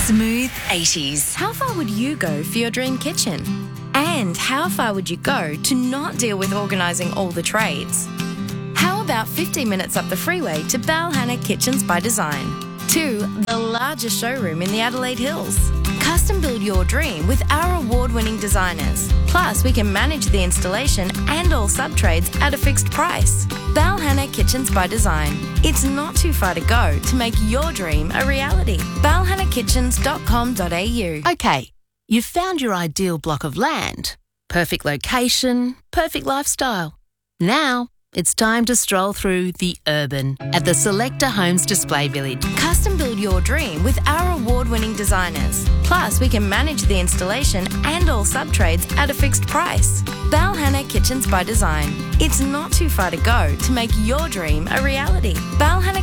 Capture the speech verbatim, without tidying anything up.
Smooth eighties. How far would you go for your dream kitchen? And how far would you go to not deal with organising all the trades? How about fifteen minutes up the freeway to Balhanna Kitchens by Design? To the largest showroom in the Adelaide Hills. Custom build your dream with our award-winning designers. Plus, we can manage the installation and all sub-trades at a fixed price. Balhanna Kitchens by Design. It's not too far to go to make your dream a reality. balhanna kitchens dot com dot a u. Okay, you've found your ideal block of land. Perfect location, perfect lifestyle. Now, it's time to stroll through the urban at the Selector Homes Display Village. Custom build your dream with our award-winning designers. Plus, we can manage the installation and all sub-trades at a fixed price. Balhanna Kitchens by Design. It's not too far to go to make your dream a reality. balhanna